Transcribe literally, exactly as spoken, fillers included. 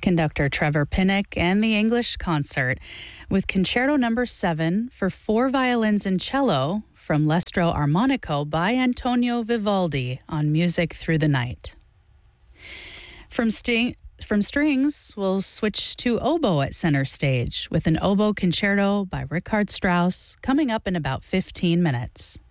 Conductor Trevor Pinnock and the English Concert with Concerto Number seven for four violins and cello from L'Estro Armonico by Antonio Vivaldi on Music Through the Night. From, sting, from strings, we'll switch to oboe at center stage with an oboe concerto by Richard Strauss coming up in about fifteen minutes.